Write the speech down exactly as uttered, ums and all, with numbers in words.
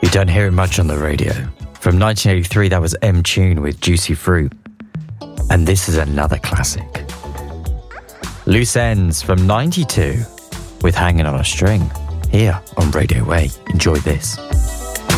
don't hear it much on the radio. From nineteen eighty-three, that was M-Tune with Juicy Fruit. And this is another classic. Loose Ends from ninety-two with Hanging on a String, here on Radio Way. Enjoy this.